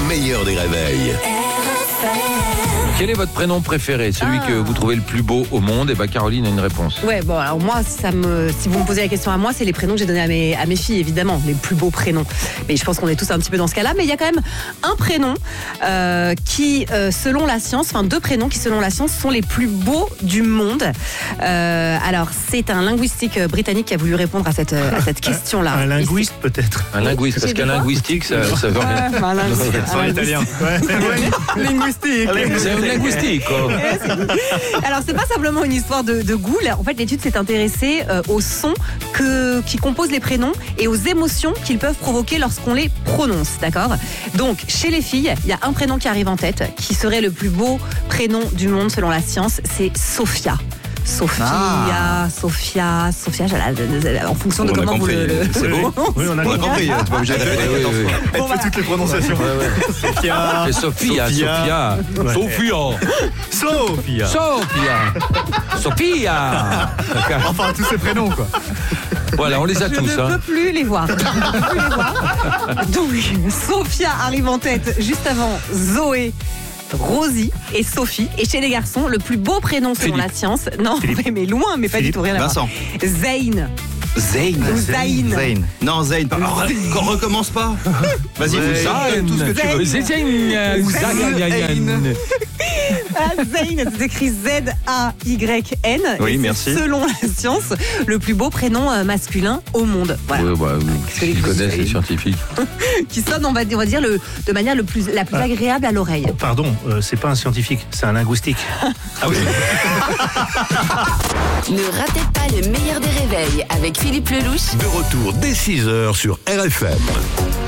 meilleur des réveils. Quel est votre prénom préféré? Celui que vous trouvez le plus beau au monde? Et Caroline a une réponse. Ouais, bon, alors moi, si vous me posez la question à moi, c'est les prénoms que j'ai donnés à mes filles, évidemment, les plus beaux prénoms. Mais je pense qu'on est tous un petit peu dans ce cas-là. Mais il y a quand même un prénom qui, selon la science, enfin 2 prénoms qui, selon la science, sont les plus beaux du monde. Alors, c'est un linguistique britannique qui a voulu répondre à cette question-là. Un linguiste, peut-être. Un linguiste, parce qu'un linguistique, ça veut rien. En italien. Linguistique. C'est un linguistique, quoi. Alors, c'est pas simplement une histoire de goût. Là, en fait, l'étude s'est intéressée aux sons qui composent les prénoms et aux émotions qu'ils peuvent provoquer lorsqu'on les prononce, d'accord? Donc, chez les filles, il y a un prénom qui arrive en tête, qui serait le plus beau prénom du monde selon la science, c'est Sophia. Sophia, en fonction de comment vous le... C'est bon. Oui, on a compris. T'es pas obligé de répéter. Elle fait toutes les prononciations. Sophia. C'est Sophia. Enfin, tous ces prénoms, quoi. Voilà, on les a Je tous. ne peux plus les voir. Donc, Sophia arrive en tête juste avant Zoé, Rosie et Sophie. Et chez les garçons, le plus beau prénom selon la science. Non, mais loin, mais pas du tout rien à voir. Vincent. Zayn. Zayn. Non, Zayn. Recommence pas. Vas-y, vous savez tout ce que tu veux. Zayn, c'est écrit Z-A-Y-N. Oui, et merci. Selon la science, le plus beau prénom masculin au monde. Voilà. Ils connaissent les scientifiques. Qui sonne, on va dire, de manière la plus agréable à l'oreille. Pardon, c'est pas un scientifique, c'est un linguistique. Ah oui. Ne ratez pas le meilleur des réveils avec Philippe Lelouch. De retour dès 6h sur RFM.